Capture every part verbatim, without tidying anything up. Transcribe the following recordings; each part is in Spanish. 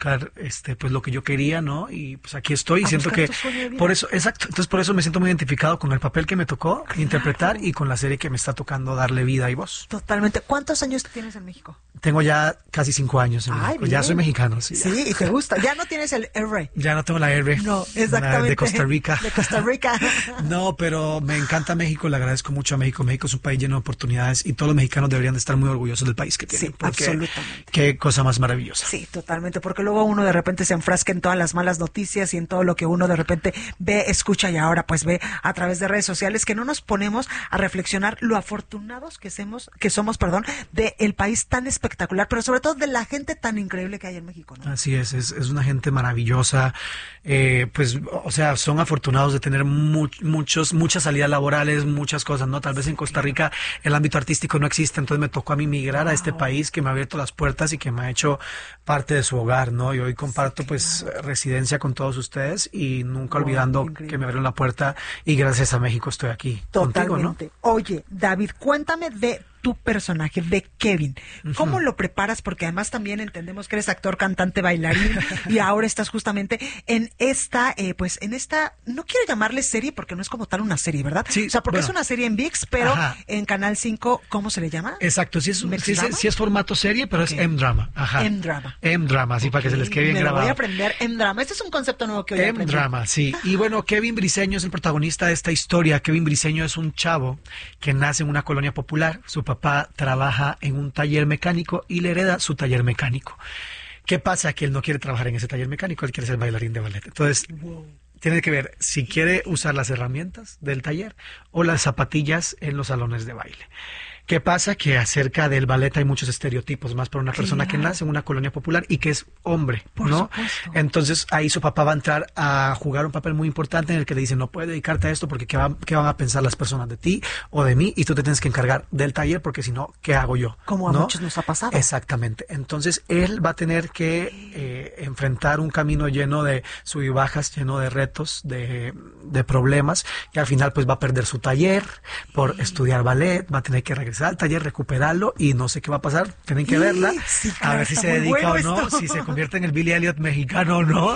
buscar este pues lo que yo quería, ¿no? Y pues aquí estoy y siento que por eso, exacto, entonces por eso me siento muy identificado con el papel que me tocó claro. interpretar y con la serie que me está tocando darle vida y voz. Totalmente. ¿Cuántos años tienes en México? Tengo ya casi cinco años en Ay, México. Bien. Ya soy mexicano, sí. Sí, y te gusta. Ya no tienes el R. Ya no tengo la R. No, exactamente. De Costa Rica. De Costa Rica. No, pero me encanta México, le agradezco mucho a México. México es un país lleno de oportunidades y todos los mexicanos deberían de estar muy orgullosos del país que tienen. Sí, absolutamente. Qué cosa más maravillosa. Sí, totalmente, porque luego uno de repente se enfrasca en todas las malas noticias y en todo lo que uno de repente ve, escucha y ahora pues ve a través de redes sociales, que no nos ponemos a reflexionar lo afortunados que somos, que somos, perdón, del país tan espectacular, pero sobre todo de la gente tan increíble que hay en México, ¿no? Así es, es, es una gente maravillosa, eh, pues, o sea, son afortunados de tener mu muchos, muchas salidas laborales, muchas cosas, ¿no? Tal vez en Costa Rica el ámbito artístico no existe, entonces me tocó a mí migrar wow. a este país que me ha abierto las puertas y que me ha hecho parte de su hogar, ¿no? Y hoy comparto, sí, pues, claro. residencia con todos ustedes y nunca wow, olvidando increíble. Que me abrieron la puerta y gracias a México estoy aquí. Totalmente. Contigo, ¿no? Oye, David, cuéntame de tu personaje, de Kevin. ¿Cómo uh-huh. lo preparas? Porque además también entendemos que eres actor, cantante, bailarín y ahora estás justamente en esta, eh, pues en esta, no quiero llamarle serie porque no es como tal una serie, ¿verdad? Sí, o sea, porque bueno. es una serie en V I X, pero Ajá. en Canal cinco, ¿cómo se le llama? Exacto, sí es, sí, sí, sí es formato serie, pero okay. es M-Drama. Ajá. M-Drama. M-Drama, sí, okay. para que se les quede bien Me grabado. Me voy a aprender M-Drama. Este es un concepto nuevo que hoy aprendí. M-Drama, sí. Y bueno, Kevin Briseño es el protagonista de esta historia. Kevin Briseño es un chavo que nace en una colonia popular. Su papá trabaja en un taller mecánico y le hereda su taller mecánico. ¿Qué pasa? Que él no quiere trabajar en ese taller mecánico, él quiere ser bailarín de ballet. Entonces, wow. tiene que ver si quiere usar las herramientas del taller o las zapatillas en los salones de baile. ¿Qué pasa? Que acerca del ballet hay muchos estereotipos, más para una persona claro. que nace en una colonia popular y que es hombre, Por ¿no? Supuesto. Entonces ahí su papá va a entrar a jugar un papel muy importante en el que le dice no puedes dedicarte a esto porque ¿qué, va, qué van a pensar las personas de ti o de mí? Y tú te tienes que encargar del taller porque si no, ¿qué hago yo? Como a ¿no? muchos nos ha pasado. Exactamente. Entonces él va a tener que eh, enfrentar un camino lleno de sub y bajas, lleno de retos, de, de problemas y al final pues va a perder su taller por sí. estudiar ballet, va a tener que regresar al taller, recuperarlo y no sé qué va a pasar, tienen que verla, sí, claro, a ver si se dedica bueno o no, esto. si se convierte en el Billy Elliot mexicano o no,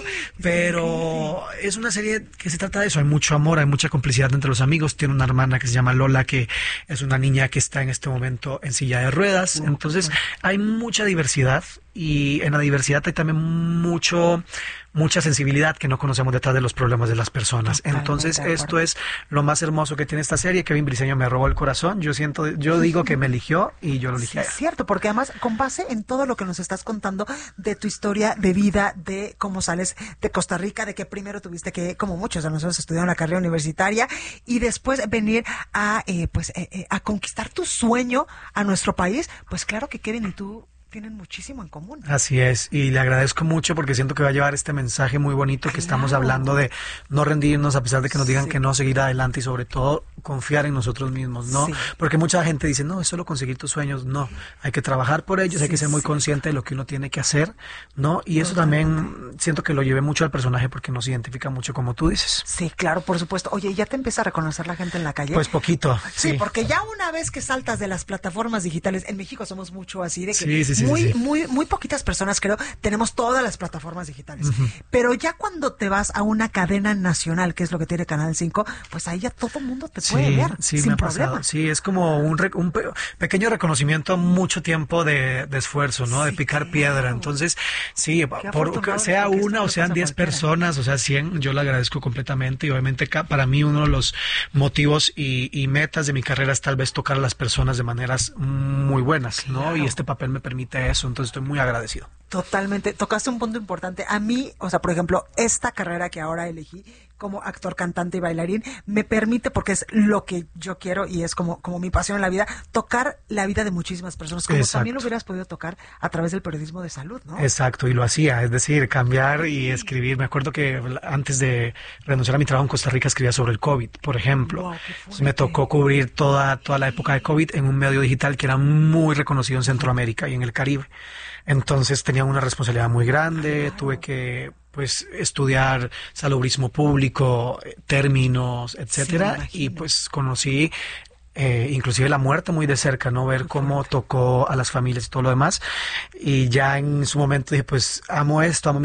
pero es una serie que se trata de eso, hay mucho amor, hay mucha complicidad entre los amigos, tiene una hermana que se llama Lola, que es una niña que está en este momento en silla de ruedas, uh, entonces uh, hay mucha diversidad y en la diversidad hay también mucho mucha sensibilidad que no conocemos detrás de los problemas de las personas. Totalmente. Entonces esto es lo más hermoso que tiene esta serie. Kevin Briseño me robó el corazón, yo siento, yo digo que me eligió y yo lo elegí. Sí, es cierto, porque además con base en todo lo que nos estás contando de tu historia de vida, de cómo sales de Costa Rica, de que primero tuviste que, como muchos de nosotros, estudiar una carrera universitaria y después venir a eh, pues eh, eh, a conquistar tu sueño a nuestro país, pues claro que Kevin y tú tienen muchísimo en común. Así es, y le agradezco mucho porque siento que va a llevar este mensaje muy bonito claro. que estamos hablando de no rendirnos a pesar de que nos digan sí. que no, seguir adelante y sobre todo confiar en nosotros mismos, ¿no? Sí. Porque mucha gente dice, no, es solo conseguir tus sueños, no, hay que trabajar por ellos, sí, hay que ser muy sí. consciente de lo que uno tiene que hacer, ¿no? Y eso Totalmente. También siento que lo llevé mucho al personaje porque nos identifica mucho como tú dices. Sí, claro, por supuesto. Oye, ¿ya te empieza a reconocer la gente en la calle? Pues poquito. Sí, sí. porque ya una vez que saltas de las plataformas digitales, en México somos mucho así de que sí, sí, sí, muy, sí, sí. muy, muy poquitas personas creo tenemos todas las plataformas digitales. Uh-huh. Pero ya cuando te vas a una cadena nacional, que es lo que tiene Canal cinco, pues ahí ya todo el mundo te sí, puede ver sí, sin me ha problema. Pasado. Sí, es como un, re, un pe pequeño reconocimiento, mucho tiempo de, de esfuerzo, ¿no? Sí, de picar claro. piedra. Entonces, sí, por, sea una o sean diez personas, o sea, cien, yo le agradezco completamente y obviamente para mí uno de los motivos y, y metas de mi carrera es tal vez tocar a las personas de maneras muy buenas, ¿no? Claro. Y este papel me permite eso, entonces estoy muy agradecido. Totalmente, tocaste un punto importante. A mí, o sea, por ejemplo, esta carrera que ahora elegí como actor, cantante y bailarín me permite, porque es lo que yo quiero y es como, como mi pasión en la vida, tocar la vida de muchísimas personas, como Exacto. también lo hubieras podido tocar a través del periodismo de salud, ¿no? Exacto, y lo hacía, es decir, cambiar y escribir. Me acuerdo que antes de renunciar a mi trabajo en Costa Rica escribía sobre el COVID, por ejemplo. Wow, Entonces me tocó cubrir toda, toda la época de COVID en un medio digital que era muy reconocido en Centroamérica y en el Caribe. Entonces tenía una responsabilidad muy grande, claro. tuve que pues estudiar salubrismo público, términos, etcétera, sí, y pues conocí eh, inclusive la muerte muy de cerca, ¿no? Ver cómo tocó a las familias y todo lo demás. Y ya en su momento dije, pues amo esto, amo